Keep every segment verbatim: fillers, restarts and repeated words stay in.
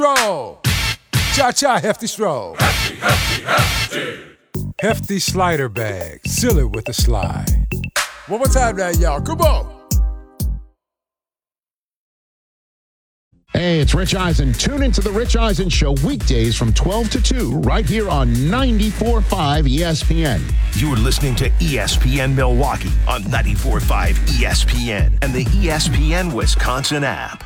Stroll. Cha-cha, hefty stroll. Hefty, hefty, hefty. Hefty slider bag. Seal it with a slide. One more time now, y'all. Come on. Hey, it's Rich Eisen. Tune into the Rich Eisen Show weekdays from twelve to two right here on ninety-four point five E S P N. You're listening to E S P N Milwaukee on ninety-four point five E S P N and the E S P N Wisconsin app.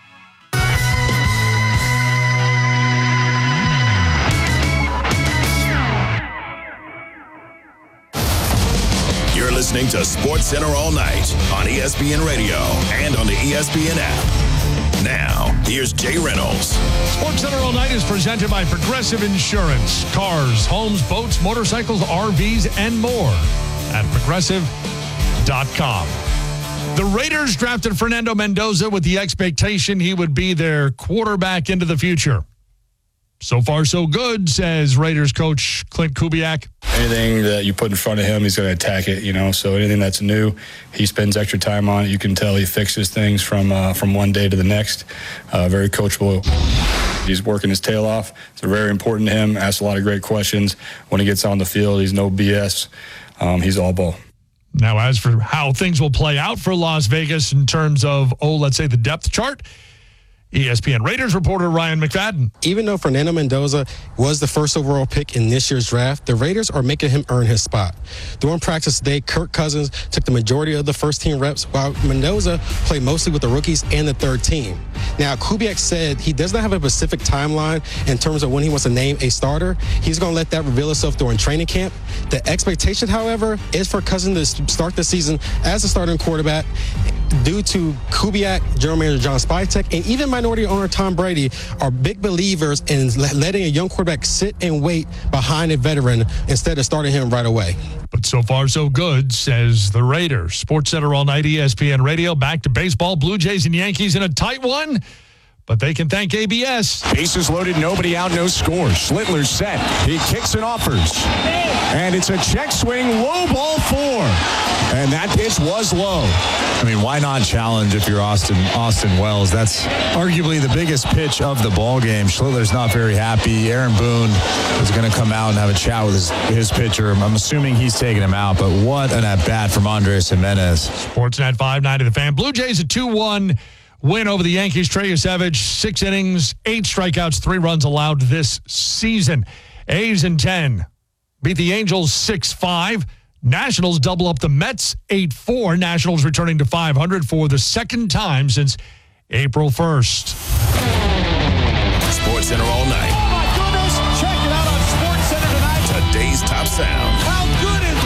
You're listening to Sports Center all night on E S P N Radio and on the E S P N app. Now, here's Jay Reynolds. Sports Center all night is presented by Progressive Insurance. Cars, homes, boats, motorcycles, R Vs, and more at progressive dot com. The Raiders drafted Fernando Mendoza with the expectation he would be their quarterback into the future. So far, so good, says Raiders coach Clint Kubiak. Anything that you put in front of him, he's going to attack it, you know. So anything that's new, he spends extra time on it. You can tell he fixes things from uh, from one day to the next. Uh, very coachable. He's working his tail off. It's very important to him. Asks a lot of great questions. When he gets on the field, he's no B S. Um, he's all ball. Now, as for how things will play out for Las Vegas in terms of, oh, let's say the depth chart, E S P N Raiders reporter Ryan McFadden. Even though Fernando Mendoza was the first overall pick in this year's draft, the Raiders are making him earn his spot. During practice today, Kirk Cousins took the majority of the first team reps, while Mendoza played mostly with the rookies and the third team. Now, Kubiak said he does not have a specific timeline in terms of when he wants to name a starter. He's going to let that reveal itself during training camp. The expectation, however, is for Cousins to start the season as a starting quarterback due to Kubiak, General Manager John Spytek, and even minority owner Tom Brady are big believers in letting a young quarterback sit and wait behind a veteran instead of starting him right away. But so far, so good, says the Raiders. Sports Center all night, E S P N Radio. Back to baseball. Blue Jays and Yankees in a tight one, but they can thank A B S. Bases loaded, nobody out, no score. Schlittler's set. He kicks and offers. And it's a check swing, low ball four. And that pitch was low. I mean, why not challenge if you're Austin Austin Wells? That's arguably the biggest pitch of the ball game. Schlittler's not very happy. Aaron Boone is going to come out and have a chat with his, his pitcher. I'm assuming he's taking him out, but what an at-bat from Andres Jimenez. Sportsnet five ninety The Fan. Blue Jays a two one win over the Yankees. Trey Savage, six innings, eight strikeouts, three runs allowed this season. A's in ten. Beat the Angels six five. Nationals double up the Mets eight four. Nationals returning to five hundred for the second time since April first. Sports Center all night. Oh, my goodness. Check it out on Sports Center tonight. Today's top sound. How good is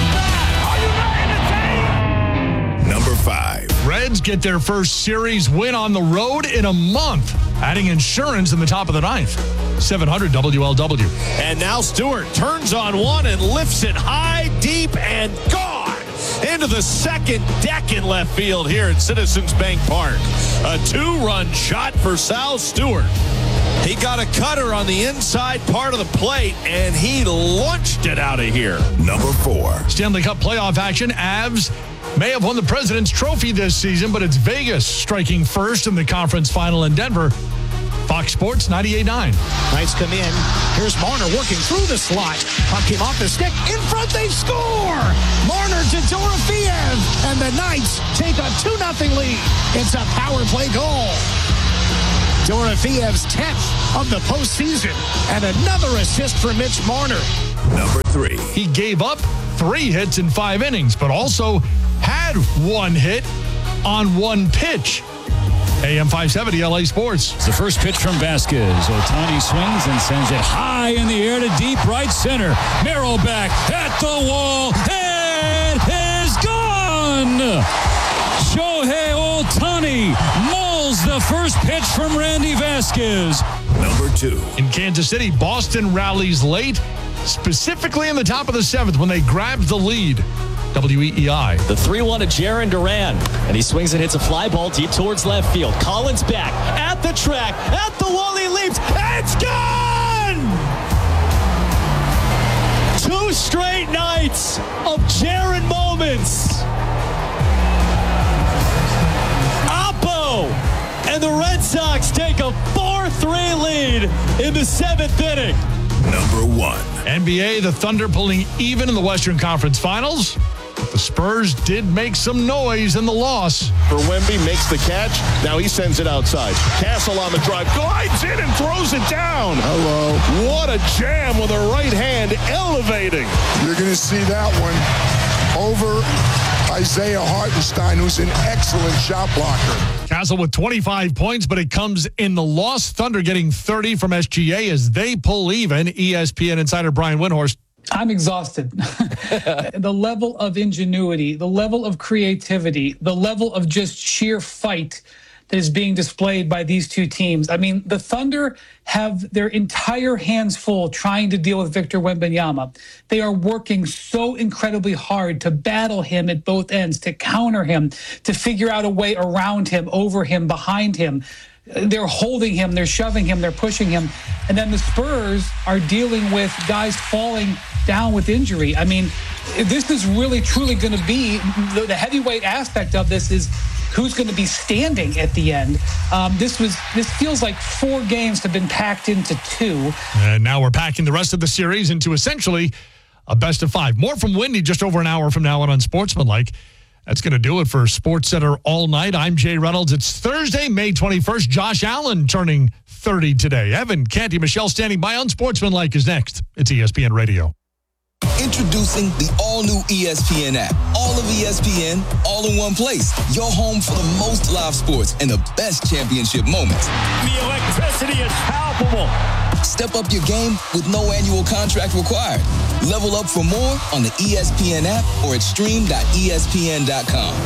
that? Are you ready to take? Number five. Reds get their first series win on the road in a month, adding insurance in the top of the ninth. seven hundred W L W. And now Stewart turns on one and lifts it high, deep, and gone into the second deck in left field here at Citizens Bank Park. A two-run shot for Sal Stewart. He got a cutter on the inside part of the plate, and he launched it out of here. Number four. Stanley Cup playoff action. Avs may have won the President's Trophy this season, but it's Vegas striking first in the conference final in Denver. Fox Sports ninety-eight nine. Knights come in. Here's Marner working through the slot. Puck came off the stick. In front, they score! Marner to Dorofeev. And the Knights take a two nothing lead. It's a power play goal. Dorofeev's tenth of the postseason. And another assist for Mitch Marner. Number three. He gave up three hits in five innings, but also had one hit on one pitch. A M five seventy L A Sports. It's the first pitch from Vasquez. Ohtani swings and sends it high in the air to deep right center. Merrill back at the wall. It is gone! Shohei Ohtani mauls the first pitch from Randy Vasquez. Number two. In Kansas City, Boston rallies late, specifically in the top of the seventh when they grabbed the lead. W E E I. The three one to Jarren Duran, and he swings and hits a fly ball deep towards left field. Collins back at the track, at the wall, he leaps, it's gone! Two straight nights of Jarren moments. Oppo and the Red Sox take a four three lead in the seventh inning. Number one. N B A, the Thunder pulling even in the Western Conference Finals. But the Spurs did make some noise in the loss. For Wemby, makes the catch. Now he sends it outside. Castle on the drive, glides in and throws it down. Hello. What a jam with a right hand elevating. You're going to see that one over Isaiah Hartenstein, who's an excellent shot blocker. Castle with twenty-five points, but it comes in the loss. Thunder getting thirty from S G A as they pull even. E S P N insider Brian Windhorst. I'm exhausted. The level of ingenuity, the level of creativity, the level of just sheer fight that is being displayed by these two teams. I mean, the Thunder have their entire hands full trying to deal with Victor Wembanyama. They are working so incredibly hard to battle him at both ends, to counter him, to figure out a way around him, over him, behind him. They're holding him, they're shoving him, they're pushing him. And then the Spurs are dealing with guys falling down with injury. I mean, this is really, truly going to be, the, the heavyweight aspect of this is who's going to be standing at the end. Um, this was, this feels like four games have been packed into two. And now we're packing the rest of the series into essentially a best of five. More from Wendy just over an hour from now on Unsportsmanlike. That's going to do it for SportsCenter All Night. I'm Jay Reynolds. It's Thursday, May twenty-first. Josh Allen turning thirty today. Evan Canty, Michelle standing by. Unsportsmanlike is next. It's E S P N Radio. Introducing the all-new E S P N app. All of E S P N, all in one place. Your home for the most live sports and the best championship moments. The electricity is palpable. Step up your game with no annual contract required. Level up for more on the E S P N app or at stream dot E S P N dot com.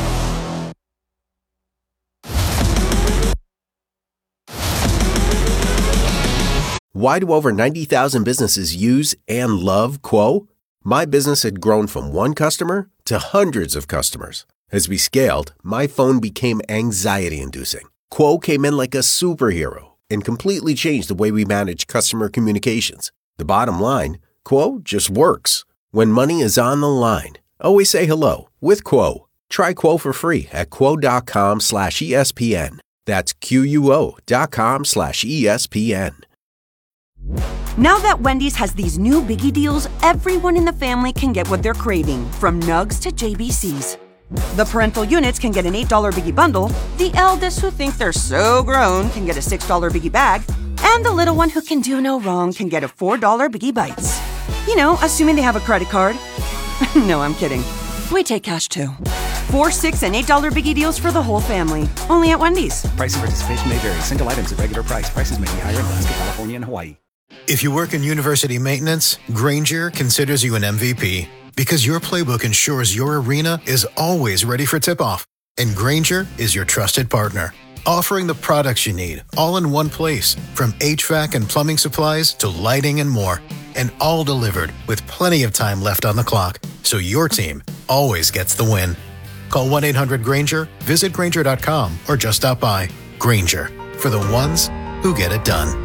Why do over ninety thousand businesses use and love Quo? My business had grown from one customer to hundreds of customers. As we scaled, my phone became anxiety-inducing. Quo came in like a superhero and completely changed the way we manage customer communications. The bottom line, Quo just works. When money is on the line, always say hello with Quo. Try Quo for free at quo.com slash ESPN. That's Q-U-O dot com slash ESPN. Now that Wendy's has these new biggie deals, everyone in the family can get what they're craving, from nugs to J B Cs. The parental units can get an eight dollar biggie bundle, the eldest who think they're so grown can get a six dollar biggie bag, and the little one who can do no wrong can get a four dollar biggie bites. You know, assuming they have a credit card. No, I'm kidding. We take cash too. Four, six, and eight dollar biggie deals for the whole family. Only at Wendy's. Price and participation may vary. Single items at regular price. Prices may be higher in Alaska, California, and Hawaii. If you work in university maintenance, Grainger considers you an M V P because your playbook ensures your arena is always ready for tip-off. And Grainger is your trusted partner, offering the products you need all in one place, from H V A C and plumbing supplies to lighting and more, and all delivered with plenty of time left on the clock, so your team always gets the win. Call one eight hundred Grainger, visit Grainger dot com, or just stop by. Grainger, for the ones who get it done.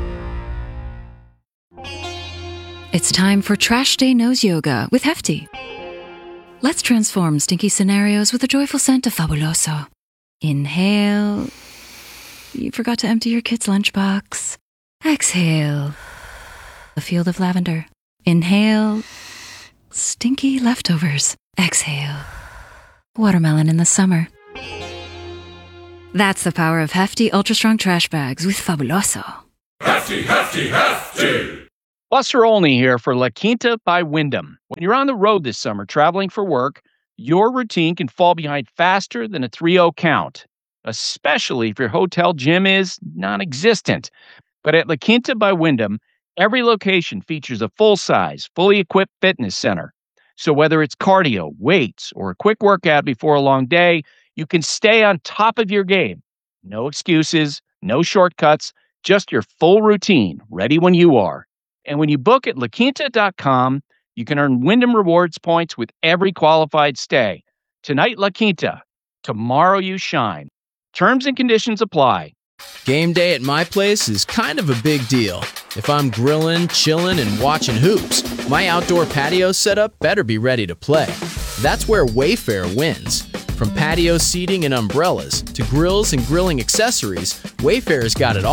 It's time for Trash Day Nose Yoga with Hefty. Let's transform stinky scenarios with the joyful scent of Fabuloso. Inhale. You forgot to empty your kid's lunchbox. Exhale. A field of lavender. Inhale. Stinky leftovers. Exhale. Watermelon in the summer. That's the power of Hefty Ultra Strong Trash Bags with Fabuloso. Hefty, hefty, hefty! Buster Olney here for La Quinta by Wyndham. When you're on the road this summer traveling for work, your routine can fall behind faster than a three oh count, especially if your hotel gym is non-existent. But at La Quinta by Wyndham, every location features a full-size, fully equipped fitness center. So whether it's cardio, weights, or a quick workout before a long day, you can stay on top of your game. No excuses, no shortcuts, just your full routine, ready when you are. And when you book at La Quinta dot com, you can earn Wyndham Rewards points with every qualified stay. Tonight, La Quinta. Tomorrow, you shine. Terms and conditions apply. Game day at my place is kind of a big deal. If I'm grilling, chilling, and watching hoops, my outdoor patio setup better be ready to play. That's where Wayfair wins. From patio seating and umbrellas to grills and grilling accessories, Wayfair's got it all.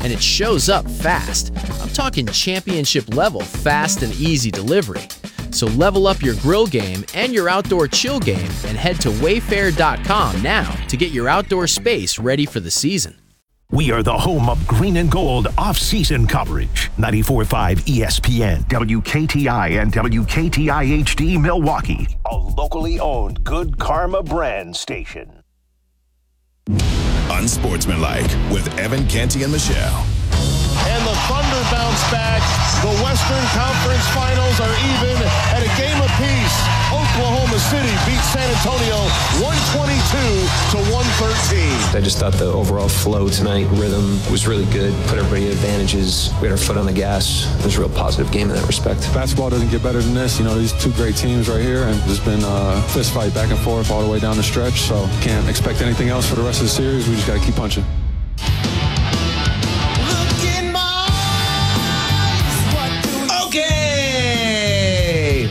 and it shows up fast. I'm talking championship level fast and easy delivery. So level up your grill game and your outdoor chill game and head to wayfair dot com now to get your outdoor space ready for the season. We are the home of green and gold off-season coverage. ninety-four point five E S P N, W K T I, and W K T I H D Milwaukee. A locally owned Good Karma brand station. Unsportsmanlike with Evan Canty and Michelle. And the Thunder bounce back. The Western Conference Finals are even at a game apiece. Oklahoma City beats San Antonio one twenty-two to one thirteen. I just thought the overall flow tonight, rhythm was really good. Put everybody at advantages. We had our foot on the gas. It was a real positive game in that respect. Basketball doesn't get better than this. You know, these two great teams right here, and there's been a fist fight back and forth all the way down the stretch. So can't expect anything else for the rest of the series. We just got to keep punching. Okay,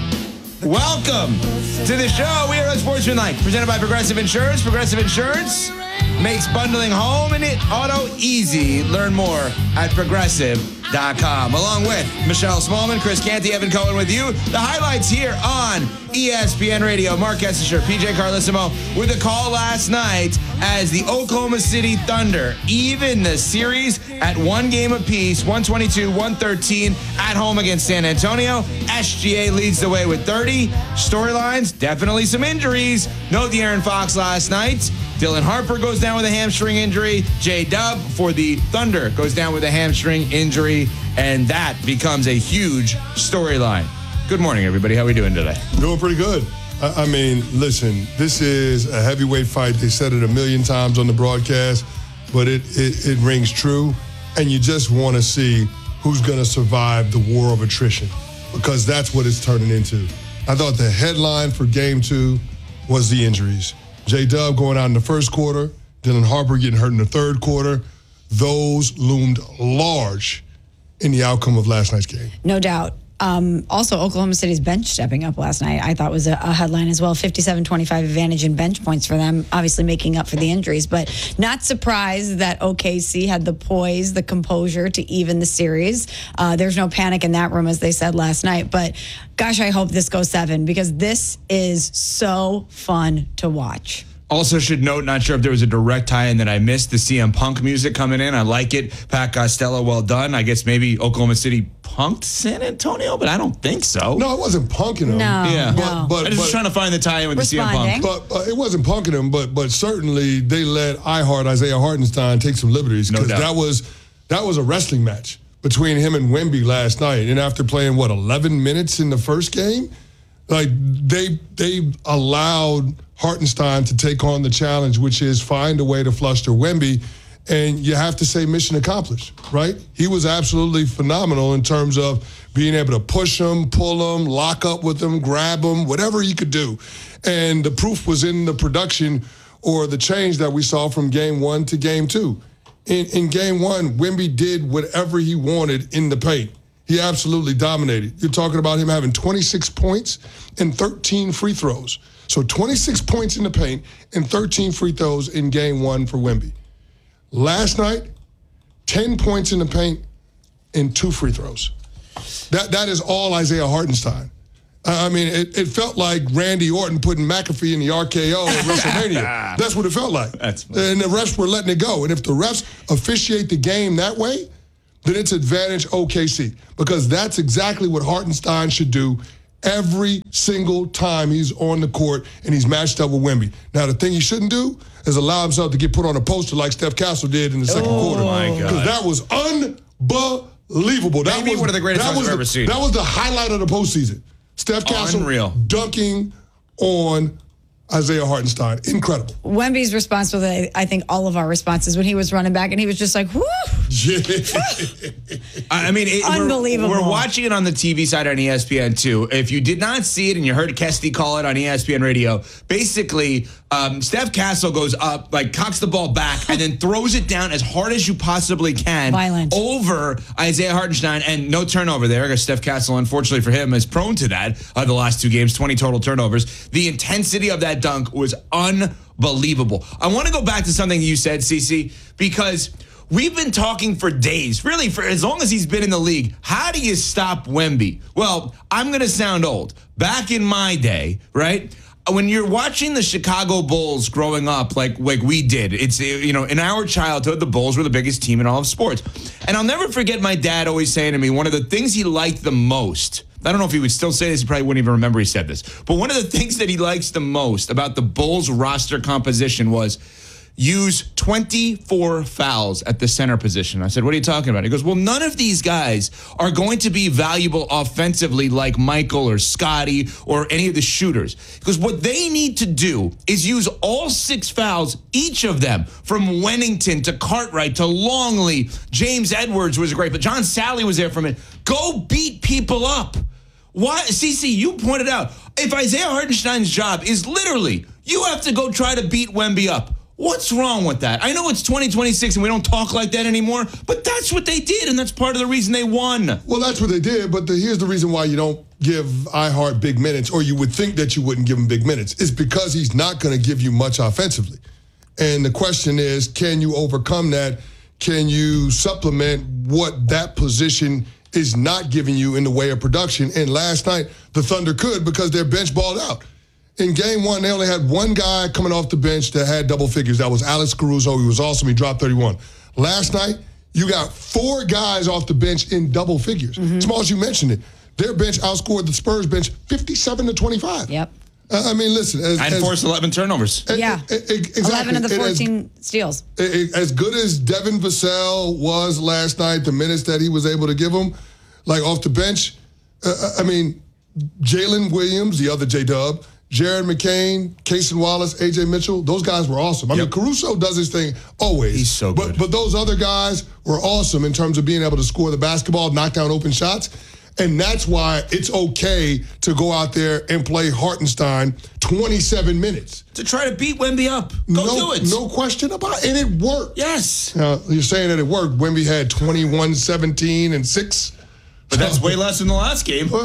welcome to the show. We are Unsportsmanlike, presented by Progressive Insurance. Progressive Insurance makes bundling home and it auto easy. Learn more at progressive dot com. Along with Michelle Smallman, Chris Canty, Evan Cohen with you. The highlights here on E S P N Radio. Mark Kessinger, P J Carlissimo with a call last night as the Oklahoma City Thunder even the series at one game apiece, one twenty-two to one thirteen at home against San Antonio. S G A leads the way with thirty. Storylines, definitely some injuries. No De'Aaron Fox last night. Dylan Harper goes down with a hamstring injury. J-Dub for the Thunder goes down with a hamstring injury, and that becomes a huge storyline. Good morning, everybody. How are we doing today? Doing pretty good. I, I mean, listen, this is a heavyweight fight. They said it a million times on the broadcast, but it, it, it rings true, and you just want to see who's going to survive the war of attrition, because that's what it's turning into. I thought the headline for game two was the injuries. J-Dub going out in the first quarter, Dylan Harper getting hurt in the third quarter. Those loomed large in the outcome of last night's game. No doubt. Um, also, Oklahoma City's bench stepping up last night, I thought was a, a headline as well. fifty-seven twenty-five advantage in bench points for them, obviously making up for the injuries. But not surprised that O K C had the poise, the composure to even the series. Uh, there's no panic in that room, as they said last night. But gosh, I hope this goes seven, because this is so fun to watch. Also should note, not sure if there was a direct tie-in that I missed, the C M Punk music coming in. I like it. Pat Costello, well done. I guess maybe Oklahoma City punked San Antonio, but I don't think so. No, it wasn't punking them. No, yeah. no. But, but, I was just but, trying to find the tie-in with the C M Punk. But uh, it wasn't punking them, but but certainly they let iHeart, Isaiah Hartenstein, take some liberties, because No doubt. that was that was a wrestling match between him and Wemby last night. And after playing, what, eleven minutes in the first game, like they they allowed Hartenstein to take on the challenge, which is find a way to fluster Wemby. And you have to say mission accomplished, right? He was absolutely phenomenal in terms of being able to push him, pull him, lock up with him, grab him, whatever he could do. And the proof was in the production or the change that we saw from game one to game two. In, in game one, Wemby did whatever he wanted in the paint. He absolutely dominated. You're talking about him having twenty-six points and thirteen free throws. So twenty-six points in the paint and thirteen free throws in game one for Wemby. Last night, ten points in the paint and two free throws. That That is all Isaiah Hartenstein. I mean, it, it felt like Randy Orton putting McAfee in the R K O at WrestleMania. That's what it felt like. That's and the refs were letting it go. And if the refs officiate the game that way, then it's advantage O K C, because that's exactly what Hartenstein should do every single time he's on the court and he's matched up with Wemby. Now, the thing he shouldn't do is allow himself to get put on a poster like Steph Castle did in the second Oh, quarter. my God. Because that was unbelievable. That Maybe was, one of the greatest that songs was I've the, ever seen. That was the highlight of the postseason. Steph Castle Unreal. dunking on Isaiah Hartenstein. Incredible. Wemby's response was, I think, all of our responses when he was running back, and he was just like, whoo. I mean, it, Unbelievable. We're, we're watching it on the T V side on E S P N too. If you did not see it and you heard Kesty call it on E S P N Radio, basically, um, Steph Castle goes up, like cocks the ball back, and then throws it down as hard as you possibly can Violent. over Isaiah Hartenstein, and no turnover there. Because Steph Castle, unfortunately for him, is prone to that. Uh, the last two games, twenty total turnovers. The intensity of that dunk was unbelievable. I want to go back to something you said, Cece, because We've been talking for days, really for as long as he's been in the league. How do you stop Wemby? Well, I'm going to sound old. Back in my day, right? When you're watching the Chicago Bulls growing up like like we did, it's, you know, in our childhood, the Bulls were the biggest team in all of sports. And I'll never forget my dad always saying to me, one of the things he liked the most, I don't know if he would still say this, he probably wouldn't even remember he said this, but one of the things that he likes the most about the Bulls roster composition was use twenty-four fouls at the center position. I said, what are you talking about? He goes, well, none of these guys are going to be valuable offensively like Michael or Scotty or any of the shooters. Because what they need to do is use all six fouls, each of them, from Wennington to Cartwright to Longley. James Edwards was great, but John Sally was there for a minute. Go beat people up. Why, Cece, you pointed out, if Isaiah Hartenstein's job is literally, you have to go try to beat Wemby up. What's wrong with that? I know it's twenty twenty-six and we don't talk like that anymore, but that's what they did, and that's part of the reason they won. Well, that's what they did, but the, here's the reason why you don't give iHeart big minutes, or you would think that you wouldn't give him big minutes. It's because he's not going to give you much offensively. And the question is, can you overcome that? Can you supplement what that position is not giving you in the way of production? And last night, the Thunder could because their bench balled out. In game one, they only had one guy coming off the bench that had double figures. That was Alex Caruso. He was awesome. He dropped thirty-one. Last night, you got four guys off the bench in double figures. Mm-hmm. Smalls, you mentioned it. Their bench outscored the Spurs bench fifty-seven to twenty-five. Yep. Uh, I mean, listen. As, and forced eleven turnovers. Yeah. As, exactly. eleven of the fourteen as, steals. As good as Devin Vassell was last night, the minutes that he was able to give him, like off the bench, uh, I mean, Jalen Williams, the other J-Dub, Jared McCain, Cason Wallace, A J Mitchell, those guys were awesome. I yep. mean, Caruso does his thing always. He's so good. But, but those other guys were awesome in terms of being able to score the basketball, knock down open shots. And that's why it's okay to go out there and play Hartenstein twenty-seven minutes. To try to beat Wemby up. Go no, do it. No question about it. And it worked. Yes. Uh, you're saying that it worked. Wemby had twenty-one, seventeen, and six. But that's way less than the last game. no,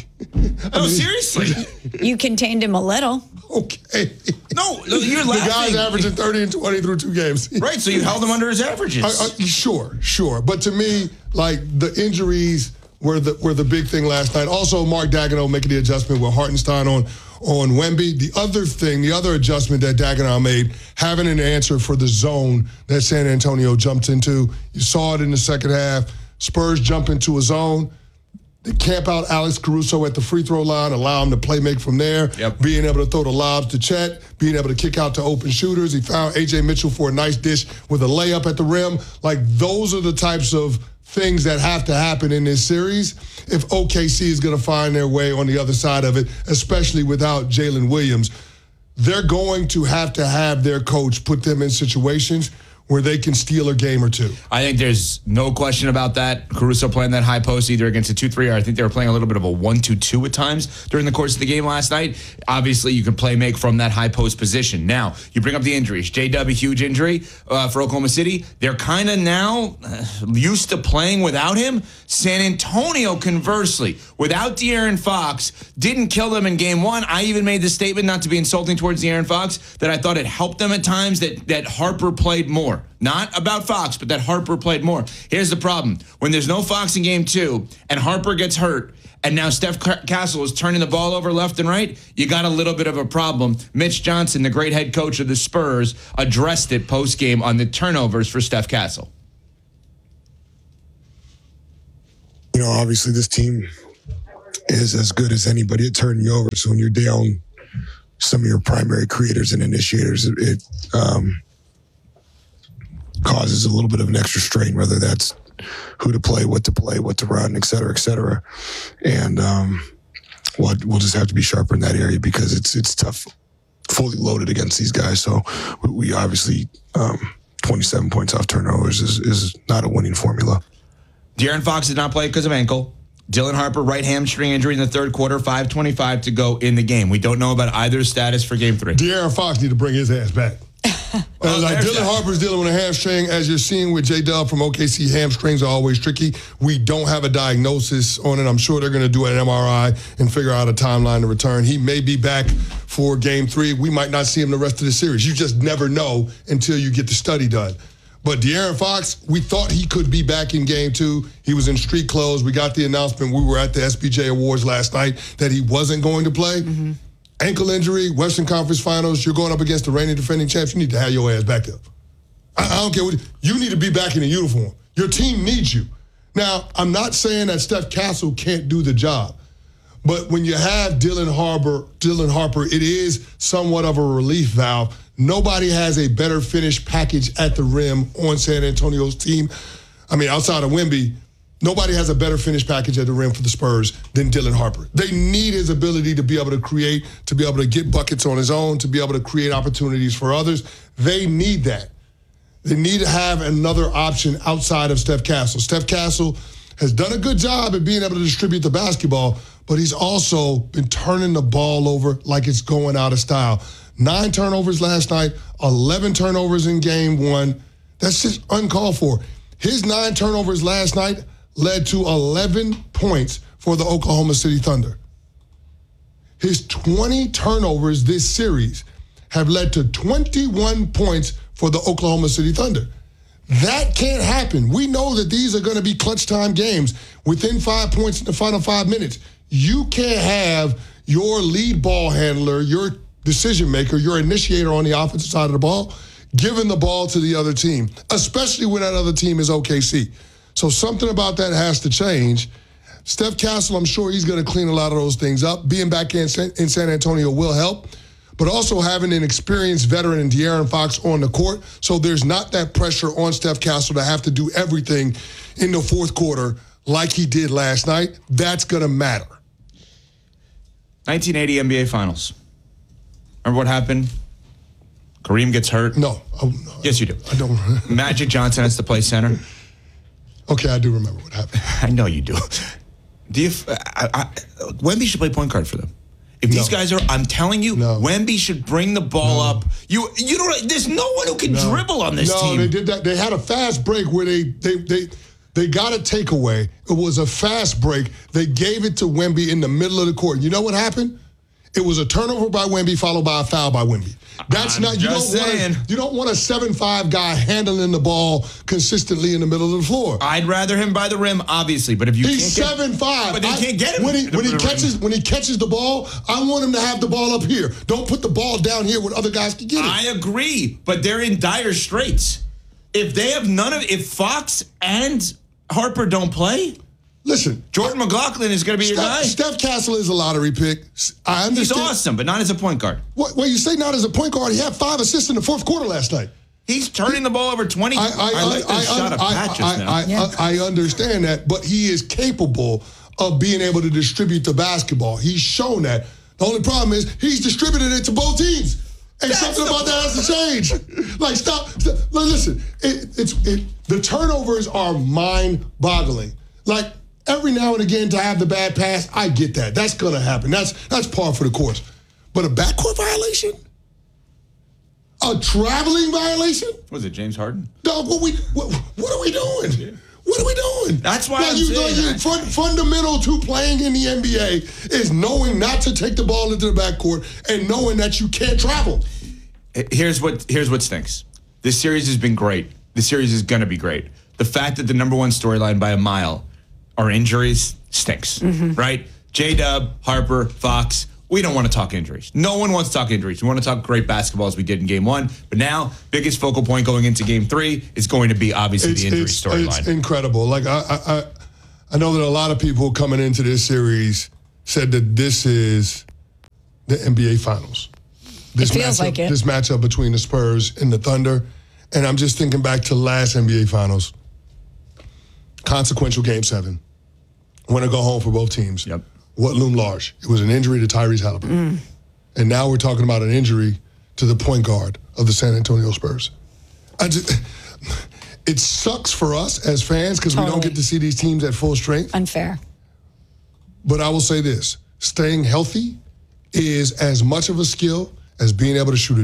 mean, seriously. You contained him a little. Okay. No, you're laughing. The guy's averaging thirty and twenty through two games. Right, so you held him under his averages. I, I, sure, sure. But to me, like, the injuries were the were the big thing last night. Also, Mark Daigneault making the adjustment with Hartenstein on, on Wemby. The other thing, the other adjustment that Daigneault made, having an answer for the zone that San Antonio jumped into. You saw it in the second half. Spurs jump into a zone. They camp out Alex Caruso at the free throw line, allow him to play make from there, yep. being able to throw the lobs to Chet, being able to kick out to open shooters. He found A J Mitchell for a nice dish with a layup at the rim. Like, those are the types of things that have to happen in this series if O K C is going to find their way on the other side of it, especially without Jalen Williams. They're going to have to have their coach put them in situations where they can steal a game or two. I think there's no question about that. Caruso playing that high post either against a two three or I think they were playing a little bit of a one two two at times during the course of the game last night. Obviously, you can play make from that high post position. Now, you bring up the injuries. J-W, huge injury uh, for Oklahoma City. They're kind of now uh, used to playing without him. San Antonio, conversely, without De'Aaron Fox, didn't kill them in game one. I even made the statement, not to be insulting towards De'Aaron Fox, that I thought it helped them at times that, that Harper played more. Not about Fox, but that Harper played more. Here's the problem. When there's no Fox in game two and Harper gets hurt and now Steph Castle is turning the ball over left and right, you got a little bit of a problem. Mitch Johnson, the great head coach of the Spurs, addressed it post-game on the turnovers for Steph Castle. You know, obviously this team is as good as anybody at turning you over. So when you're down some of your primary creators and initiators, it, it um, causes a little bit of an extra strain, whether that's who to play, what to play, what to run, et cetera, et cetera. And um, we'll, we'll just have to be sharper in that area because it's it's tough, fully loaded against these guys. So we, we obviously, um, twenty-seven points off turnovers is, is not a winning formula. De'Aaron Fox did not play because of ankle. Dylan Harper, right hamstring injury in the third quarter, five twenty-five to go in the game. We don't know about either status for game three. De'Aaron Fox need to bring his ass back. Well, uh, like Dylan that. Harper's dealing with a hamstring, as you're seeing with J-Dub from O K C. Hamstrings are always tricky. We don't have a diagnosis on it. I'm sure they're going to do an M R I and figure out a timeline to return. He may be back for game three. We might not see him the rest of the series. You just never know until you get the study done. But De'Aaron Fox, we thought he could be back in game two. He was in street clothes. We got the announcement. We were at the S B J Awards last night that he wasn't going to play. Mm-hmm. Ankle injury, Western Conference Finals. You're going up against the reigning defending champs. You need to have your ass back up. I, I don't care what you need to be back in a uniform. Your team needs you. Now, I'm not saying that Steph Castle can't do the job, but when you have Dylan Harper, Dylan Harper, it is somewhat of a relief valve. Nobody has a better finished package at the rim on San Antonio's team. I mean, outside of Wemby, nobody has a better finished package at the rim for the Spurs than Dylan Harper. They need his ability to be able to create, to be able to get buckets on his own, to be able to create opportunities for others. They need that. They need to have another option outside of Steph Castle. Steph Castle has done a good job at being able to distribute the basketball, but he's also been turning the ball over like it's going out of style. Nine turnovers last night, eleven turnovers in game one. That's just uncalled for. His nine turnovers last night led to eleven points for the Oklahoma City Thunder. His twenty turnovers this series have led to twenty-one points for the Oklahoma City Thunder. That can't happen. We know that these are going to be clutch time games within five points in the final five minutes. You can't have your lead ball handler, your decision maker, your initiator on the offensive side of the ball, giving the ball to the other team, especially when that other team is O K C. So something about that has to change. Steph Castle, I'm sure he's going to clean a lot of those things up. Being back in San, in San Antonio will help, but also having an experienced veteran in De'Aaron Fox on the court, so there's not that pressure on Steph Castle to have to do everything in the fourth quarter like he did last night. That's going to matter. nineteen eighty N B A Finals. Remember what happened? Kareem gets hurt. No. Oh, no yes, you do. I don't. Magic Johnson has to play center. Okay, I do remember what happened. I know you do. Do you? I, I, Wemby should play point guard for them. If these no. guys are, I'm telling you, no. Wemby should bring the ball no. up. You, you don't. There's no one who can no. dribble on this no, team. No, they did that. They had a fast break where they they they they got a takeaway. It was a fast break. They gave it to Wemby in the middle of the court. You know what happened? It was a turnover by Wemby followed by a foul by Wemby. That's I'm not you don't saying. want a, you don't want a seven five guy handling the ball consistently in the middle of the floor. I'd rather him by the rim, obviously, but if you he's can't seven five, but they can't get him when he when he rim. catches when he catches the ball. I want him to have the ball up here. Don't put the ball down here when other guys can get it. I agree, but they're in dire straits. If they have none of, if Fox and Harper don't play. Listen, Jordan McLaughlin is going to be Steph, your guy. Steph Castle is a lottery pick. I understand. He's awesome, but not as a point guard. Well, well, you say not as a point guard. He had five assists in the fourth quarter last night. He's turning the ball over twenty. I, I, I like that shot of Pat just now. I, yeah. I, I understand that, but he is capable of being able to distribute the basketball. He's shown that. The only problem is he's distributed it to both teams. And That's something about that has to change. Like, stop. stop listen, it, it's it, the turnovers are mind-boggling. Like, every now and again to have the bad pass, I get that. That's going to happen. That's that's par for the course. But a backcourt violation? A traveling violation? Was it James Harden? Dog, what we what, what are we doing? Yeah. What are we doing? That's why now, I'm you, saying like, fun, fundamental to playing in the N B A is knowing not to take the ball into the backcourt and knowing that you can't travel. Here's what here's what stinks. This series has been great. This series is going to be great. The fact that the number one storyline by a mile are injuries stinks, mm-hmm. right? J-Dub, Harper, Fox. We don't want to talk injuries. No one wants to talk injuries. We want to talk great basketball as we did in game one. But now, biggest focal point going into game three is going to be obviously it's, the injury storyline. It's incredible. Like I, I, I know that a lot of people coming into this series said that this is the N B A Finals. This it feels matchup, like it. This matchup between the Spurs and the Thunder. And I'm just thinking back to last N B A Finals. Consequential game seven. Winner go home for both teams. Yep. What loomed large? It was an injury to Tyrese Halliburton. Mm. And now we're talking about an injury to the point guard of the San Antonio Spurs. I just, it sucks for us as fans because totally. we don't get to see these teams at full strength. Unfair. But I will say this. Staying healthy is as much of a skill as being able to shoot a